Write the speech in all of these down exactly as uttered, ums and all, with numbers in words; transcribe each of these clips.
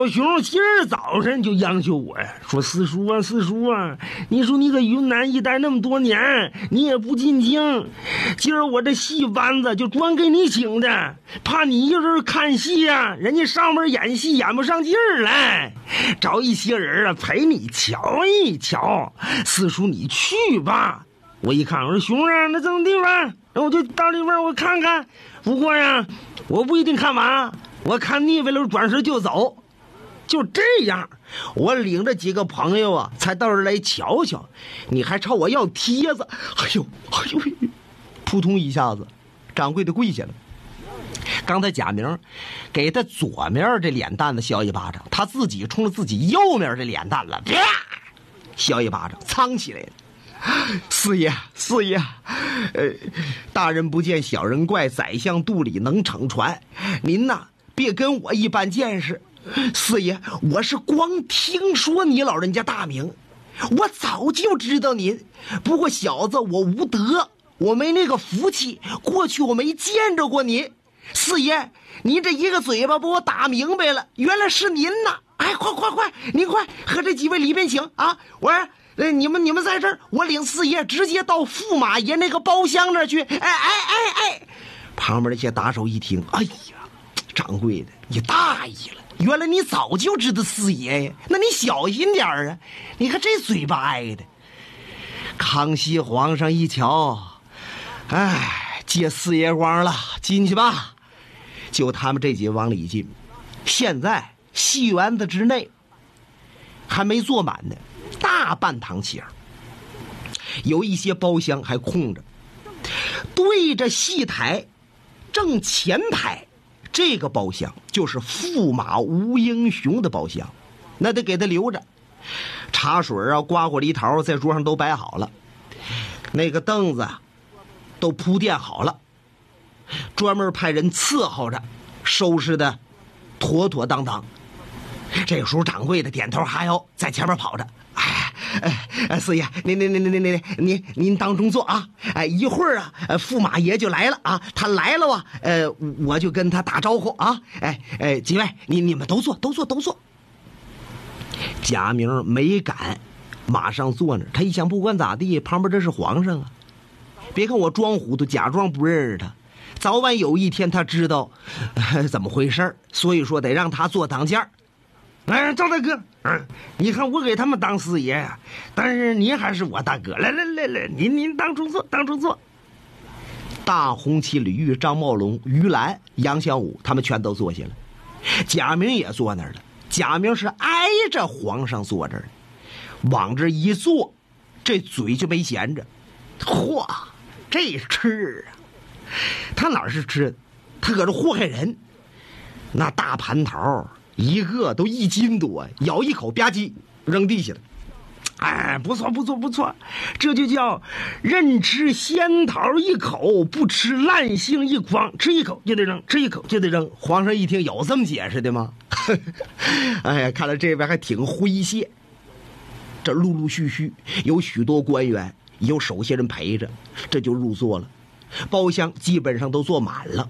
我兄今儿早晨就央求我呀，说四叔啊四叔啊，你说你搁云南一待那么多年，你也不进京，今儿我这戏班子就专给你请的，怕你一人看戏啊，人家上面演戏演不上劲儿来，找一些人啊陪你瞧一瞧。四叔你去吧。我一看，我说兄啊，那怎么地吧？那我就到里边我看看。不过呀，我不一定看完，我看腻歪了转身就走。就这样，我领着几个朋友啊，才到这儿来瞧瞧。你还朝我要帖子？哎呦，哎呦，扑通一下子，掌柜的跪下了。刚才贾明给他左面这脸蛋子削一巴掌，他自己冲着自己右面这脸蛋了，啪，削一巴掌，藏起来了。四爷，四爷，呃，大人不见小人怪，宰相肚里能撑船。您呐，别跟我一般见识。四爷，我是光听说你老人家大名，我早就知道您。不过小子我无德，我没那个福气，过去我没见着过您。四爷，您这一个嘴巴把我打明白了，原来是您呐！哎，快快快，您快和这几位里边请啊！我说。呃，你们你们在这儿，我领四爷直接到驸马爷那个包厢那儿去。哎哎哎哎！旁边那些打手一听，哎呀，掌柜的，你大意了！原来你早就知道四爷呀，那你小心点啊！你看这嘴巴挨的。康熙皇上一瞧，哎，借四爷光了，进去吧。就他们这几个往里进。现在戏园子之内还没坐满呢。大半堂旗儿，有一些包厢还空着。对着戏台正前排这个包厢就是驸马吴英雄的包厢，那得给他留着。茶水啊、瓜果梨桃在桌上都摆好了，那个凳子都铺垫好了，专门派人伺候着，收拾的妥妥当当。这个时候掌柜的点头哈腰，在前面跑着。哎哎，四爷，您您您您您您您您当中坐啊！哎，一会儿啊，驸马爷就来了啊，他来了啊，呃，我就跟他打招呼啊！哎哎，几位，你你们都坐，都坐，都坐。贾明没敢马上坐那儿，他一想，不管咋地，旁边这是皇上啊！别看我装糊涂，假装不认识他，早晚有一天他知道、呃、怎么回事，所以说得让他坐当间儿。哎，赵大哥，嗯，你看我给他们当四爷呀、啊，但是您还是我大哥。来来来来，您您当中坐，当中坐。大红旗李煜、张茂龙、于兰、杨小武他们全都坐下了，贾明也坐那儿了。贾明是挨着皇上坐这儿，往这一坐，这嘴就没闲着。嚯，这吃啊！他哪是吃，他搁这祸害人。那大蟠桃一个都一斤多，咬一口吧唧扔地下了。哎，不错不错不错，这就叫认吃仙桃一口，不吃烂杏一筐，吃一口就得扔，吃一口就得扔。皇上一听，有这么解释的吗？哎呀，看来这边还挺诙谐。这陆陆续续有许多官员，有手下人陪着，这就入座了。包厢基本上都坐满了。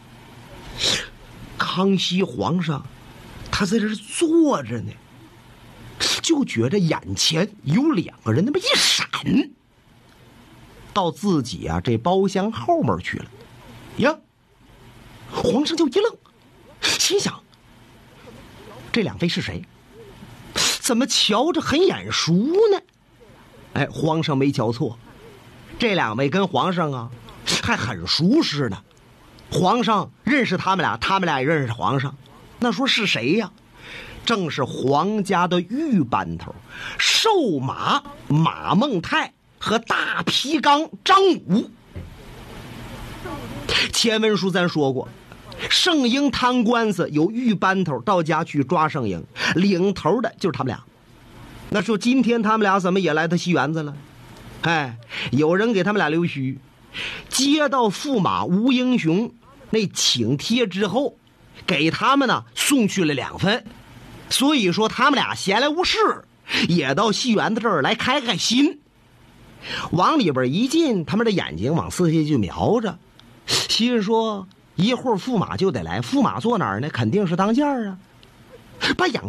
康熙皇上他在这儿坐着呢，就觉着眼前有两个人那么一闪，到自己啊这包厢后面去了。呀，皇上就一愣，心想这两位是谁？怎么瞧着很眼熟呢？哎，皇上没瞧错，这两位跟皇上啊还很熟识呢。皇上认识他们俩，他们俩也认识皇上。那说是谁呀？正是皇家的御班头瘦马马孟泰和大皮刚张武。前文书咱说过，圣婴贪官司有御班头到家去抓圣婴，领头的就是他们俩。那说今天他们俩怎么也来到戏园子了？哎，有人给他们俩留须，接到驸马吴英雄那请帖之后，给他们呢送去了两份，所以说他们俩闲来无事，也到戏园子这儿来开开心。往里边一进，他们的眼睛往四下就瞄着，心说一会儿驸马就得来，驸马坐哪儿呢？肯定是当间啊，把眼